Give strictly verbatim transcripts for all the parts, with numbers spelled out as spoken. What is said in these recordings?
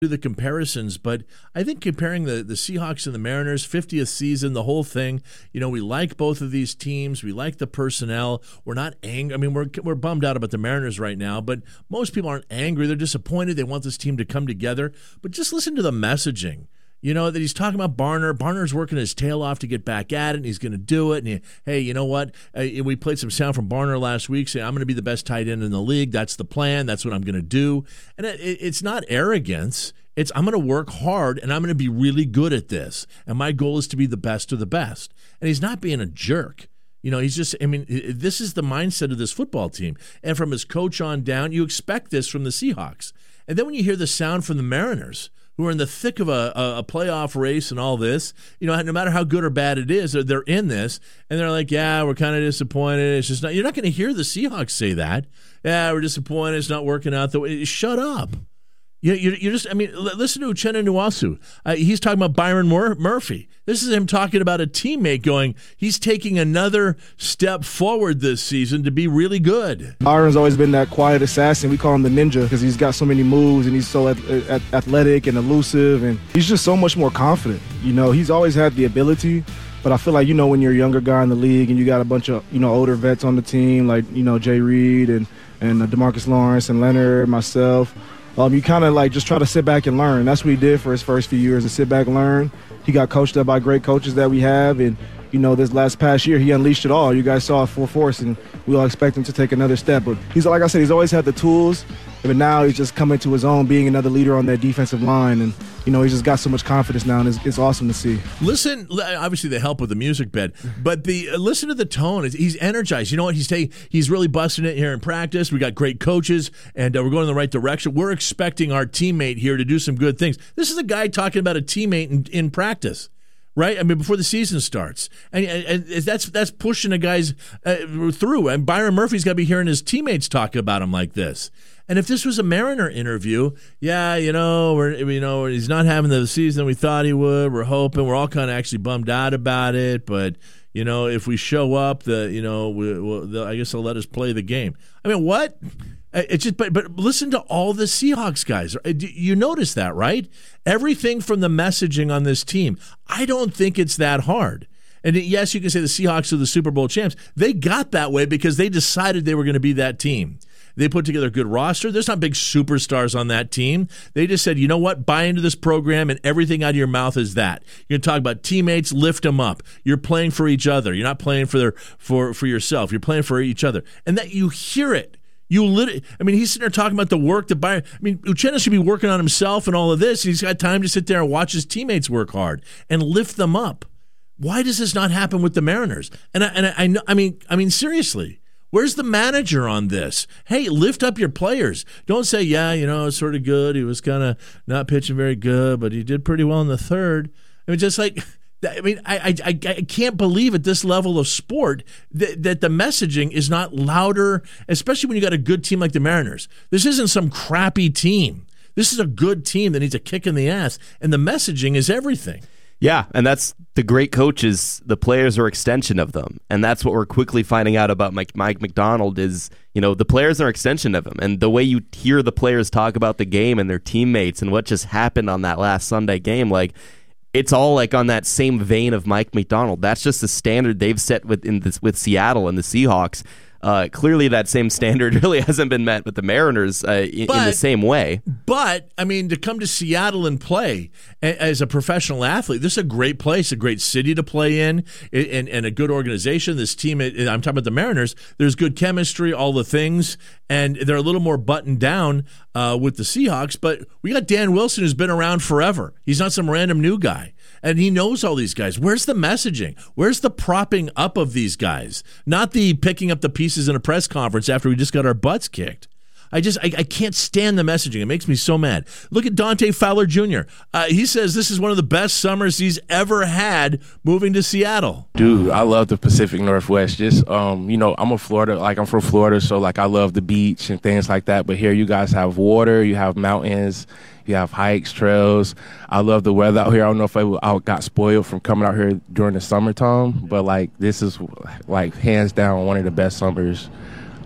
do the comparisons, but I think comparing the, the Seahawks and the Mariners, fiftieth season, the whole thing, you know, we like both of these teams. We like the personnel. We're not angry. I mean, we're we're bummed out about the Mariners right now, but most people aren't angry. They're disappointed. They want this team to come together. But just listen to the messaging. You know, that he's talking about Barner. Barner's working his tail off to get back at it, and he's going to do it. And, he, hey, you know what? Uh, we played some sound from Barner last week saying, I'm going to be the best tight end in the league. That's the plan. That's what I'm going to do. And it, it's not arrogance. It's I'm going to work hard, and I'm going to be really good at this. And my goal is to be the best of the best. And he's not being a jerk. You know, he's just, I mean, this is the mindset of this football team. And from his coach on down, you expect this from the Seahawks. And then when you hear the sound from the Mariners, who are in the thick of a, a, a playoff race and all this, you know, no matter how good or bad it is, they're, they're in this, and they're like, yeah, we're kind of disappointed. It's just not. You're not going to hear the Seahawks say that. Yeah, we're disappointed. It's not working out the way. Shut up. You, you, you just, I mean, listen to Uchenna Nwasu. Uh, he's talking about Byron Mur- Murphy. This is him talking about a teammate going, he's taking another step forward this season to be really good. Byron's always been that quiet assassin. We call him the ninja because he's got so many moves and he's so at, at, athletic and elusive, and he's just so much more confident. You know, he's always had the ability, but I feel like, you know, when you're a younger guy in the league and you got a bunch of, you know, older vets on the team like, you know, Jay Reed and, and uh, DeMarcus Lawrence and Leonard, myself, Um, you kind of like just try to sit back and learn. That's what he did for his first few years, to sit back and learn. He got coached up by great coaches that we have, and you know, this last past year he unleashed it all. You guys saw it full force, and we all expect him to take another step. But he's, like I said, he's always had the tools, but now he's just coming to his own, being another leader on that defensive line, and you know, he's just got so much confidence now, and it's, it's awesome to see. Listen, obviously they help with the music bed, but the uh, listen to the tone. He's energized. You know what? He's taking, he's really busting it here in practice. We got great coaches, and uh, we're going in the right direction. We're expecting our teammate here to do some good things. This is a guy talking about a teammate in, in practice. Right, I mean, before the season starts, and, and, and that's that's pushing a guy's uh, through. And Byron Murphy's got to be hearing his teammates talk about him like this. And if this was a Mariner interview, yeah, you know, we're you know he's not having the season we thought he would. We're hoping. We're all kind of actually bummed out about it. But you know, if we show up, the you know, we, we'll, I guess they'll let us play the game. I mean, what? It's just, but but listen to all the Seahawks guys. You notice that, right? Everything from the messaging on this team. I don't think it's that hard. And yes, you can say the Seahawks are the Super Bowl champs. They got that way because they decided they were going to be that team. They put together a good roster. There's not big superstars on that team. They just said, you know what? Buy into this program, and everything out of your mouth is that. You're going to talk about teammates, lift them up. You're playing for each other. You're not playing for their, for for yourself. You're playing for each other. And that you hear it. You lit- I mean, he's sitting there talking about the work to buy. I mean, Uchenna should be working on himself and all of this. And he's got time to sit there and watch his teammates work hard and lift them up. Why does this not happen with the Mariners? And I, and I, I know. I mean, I mean, seriously, where's the manager on this? Hey, lift up your players. Don't say, yeah, you know, it's sort of good. He was kind of not pitching very good, but he did pretty well in the third. I mean, just like. I mean, I, I I can't believe at this level of sport that, that the messaging is not louder, especially when you got a good team like the Mariners. This isn't some crappy team. This is a good team that needs a kick in the ass, and the messaging is everything. Yeah, and that's the great coaches. The players are extension of them, and that's what we're quickly finding out about Mike, Mike Macdonald is, you know, the players are extension of him, and the way you hear the players talk about the game and their teammates and what just happened on that last Sunday game, like, it's all like on that same vein of Mike Macdonald. That's just the standard they've set with in this, with Seattle and the Seahawks. Uh, clearly, that same standard really hasn't been met with the Mariners uh, in, but, in the same way. But, I mean, to come to Seattle and play as a professional athlete, this is a great place, a great city to play in, and, and a good organization. This team, I'm talking about the Mariners, there's good chemistry, all the things, and they're a little more buttoned down uh, with the Seahawks. But we got Dan Wilson, who's been around forever. He's not some random new guy. And he knows all these guys. Where's the messaging? Where's the propping up of these guys? Not the picking up the pieces in a press conference after we just got our butts kicked. I just, I, I can't stand the messaging. It makes me so mad. Look at Dante Fowler Junior Uh, he says this is one of the best summers he's ever had moving to Seattle. Dude, I love the Pacific Northwest. Just, um, you know, I'm a Florida, like I'm from Florida, so like I love the beach and things like that. But here you guys have water, you have mountains, you have hikes, trails. I love the weather out here. I don't know if I, I got spoiled from coming out here during the summertime, but like this is like hands down one of the best summers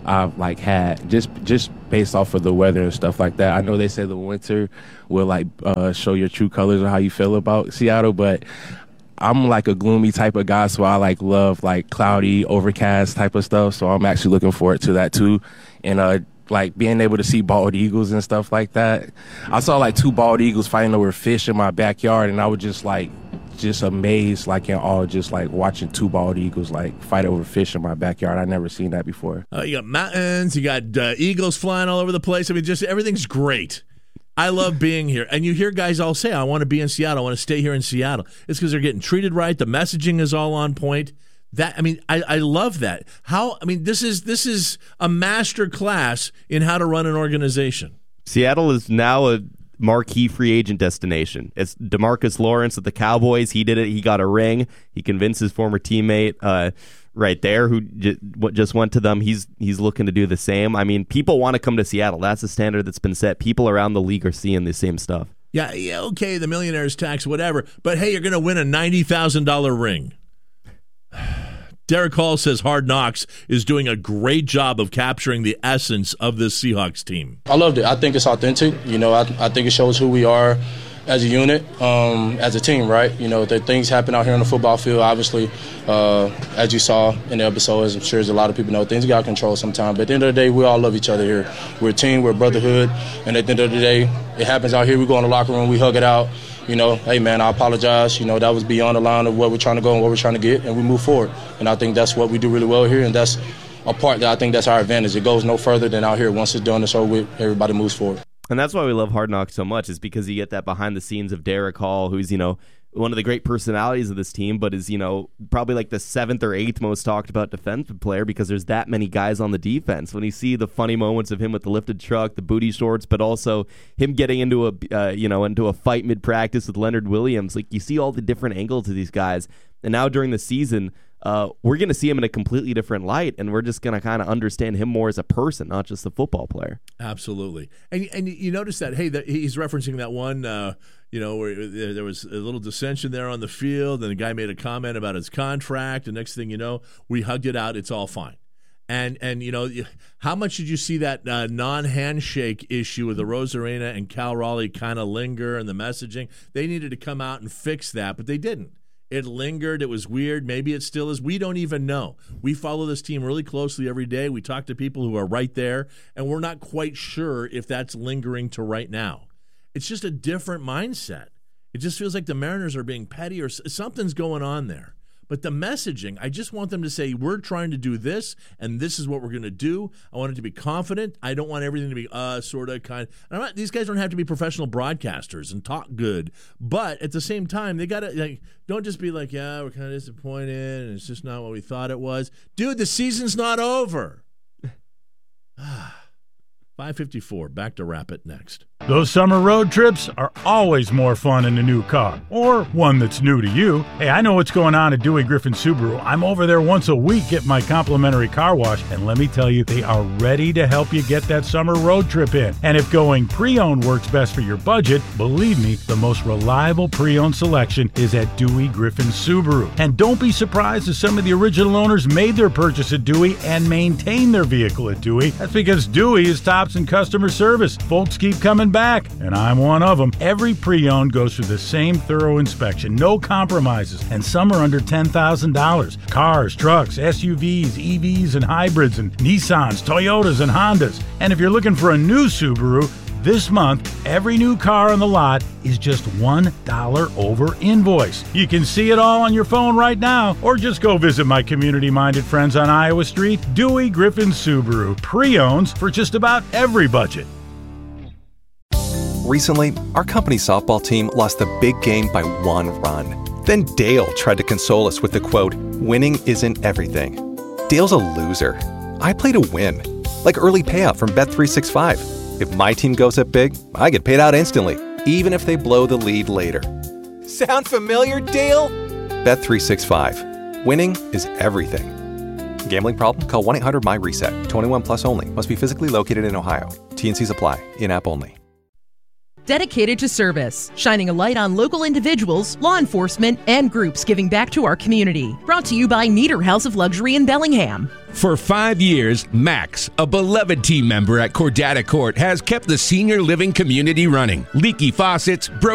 I've like had just just based off of the weather and stuff like that. I know they say the winter will like uh, show your true colors or how you feel about Seattle, but I'm like a gloomy type of guy, so I like love like cloudy, overcast type of stuff. So I'm actually looking forward to that too, and uh, like being able to see bald eagles and stuff like that. I saw like two bald eagles fighting over fish in my backyard, and I was just like. just amazed, like in all, just like watching two bald eagles like fight over fish in my backyard. I never seen that before. Uh, you got mountains, you got uh, eagles flying all over the place. I mean, just everything's great. I love being here. And you hear guys all say, I want to be in Seattle. I want to stay here in Seattle. It's because they're getting treated right. The messaging is all on point. That I mean, I, I love that. How I mean, this is this is a master class in how to run an organization. Seattle is now a marquee free agent destination. It's DeMarcus Lawrence at the Cowboys. He did it. He got a ring. He convinced his former teammate uh, right there who j- just went to them. He's he's looking to do the same. I mean, people want to come to Seattle. That's a standard that's been set. People around the league are seeing the same stuff. Yeah, yeah, okay, the millionaire's tax, whatever. But hey, you're going to win a ninety thousand dollars ring. Derek Hall says Hard Knocks is doing a great job of capturing the essence of this Seahawks team. I loved it. I think it's authentic. You know, I, I think it shows who we are as a unit, um, as a team, right? You know, the things happen out here on the football field. Obviously, uh, as you saw in the episode, as I'm sure as a lot of people know, things get out of control sometimes. But at the end of the day, we all love each other here. We're a team, we're a brotherhood. And at the end of the day, it happens out here. We go in the locker room, we hug it out. You know, hey, man, I apologize. You know, that was beyond the line of where we're trying to go and what we're trying to get, and we move forward. And I think that's what we do really well here, and that's a part that I think that's our advantage. It goes no further than out here. Once it's done, it's over with, everybody moves forward. And that's why we love Hard Knocks so much, is because you get that behind the scenes of Derek Hall, who's, you know, one of the great personalities of this team, but is, you know, probably like the seventh or eighth most talked about defensive player because there's that many guys on the defense. When you see the funny moments of him with the lifted truck, the booty shorts, but also him getting into a, uh, you know, into a fight mid-practice with Leonard Williams, like you see all the different angles of these guys. And now during the season, uh, we're going to see him in a completely different light, and we're just going to kind of understand him more as a person, not just a football player. Absolutely. And and you notice that, hey, that he's referencing that one, uh, you know, where there was a little dissension there on the field, and the guy made a comment about his contract, and next thing you know, we hugged it out. It's all fine. And, and you know, how much did you see that uh, non-handshake issue with the Rosarena and Cal Raleigh kind of linger and the messaging? They needed to come out and fix that, but they didn't. It lingered. It was weird. Maybe it still is. We don't even know. We follow this team really closely every day. We talk to people who are right there, and we're not quite sure if that's lingering to right now. It's just a different mindset. It just feels like the Mariners are being petty or something's going on there. But the messaging, I just want them to say, we're trying to do this, and this is what we're going to do. I want it to be confident. I don't want everything to be uh, sort of, kind of. I'm not, these guys don't have to be professional broadcasters and talk good. But at the same time, they got to, like, don't just be like, yeah, we're kind of disappointed, and it's just not what we thought it was. Dude, the season's not over. five fifty-four, back to Wrap It next. Those summer road trips are always more fun in a new car, or one that's new to you. Hey, I know what's going on at Dewey Griffin Subaru. I'm over there once a week getting my complimentary car wash, and let me tell you, they are ready to help you get that summer road trip in. And if going pre-owned works best for your budget, believe me, the most reliable pre-owned selection is at Dewey Griffin Subaru. And don't be surprised if some of the original owners made their purchase at Dewey and maintain their vehicle at Dewey. That's because Dewey is tops in customer service. Folks keep coming back, and I'm one of them. Every pre-owned goes through the same thorough inspection, no compromises, and some are under ten thousand dollars. Cars, trucks, S U Vs, E Vs, and hybrids, and Nissans, Toyotas, and Hondas. And if you're looking for a new Subaru, this month, every new car on the lot is just one dollar over invoice. You can see it all on your phone right now, or just go visit my community-minded friends on Iowa Street, Dewey Griffin Subaru. Pre-owns for just about every budget. Recently, our company softball team lost the big game by one run. Then Dale tried to console us with the quote, "Winning isn't everything." Dale's a loser. I play to win, like early payout from Bet three sixty-five. If my team goes up big, I get paid out instantly, even if they blow the lead later. Sound familiar, Dale? Bet three sixty-five. Winning is everything. Gambling problem? Call one eight hundred M Y reset. twenty-one plus only. Must be physically located in Ohio. T and C's apply. In-app only. dedicated to service, shining a light on local individuals, law enforcement, and groups giving back to our community. Brought to you by Nieder House of Luxury in Bellingham. For five years, Max, a beloved team member at Cordata Court, has kept the senior living community running. Leaky faucets, broken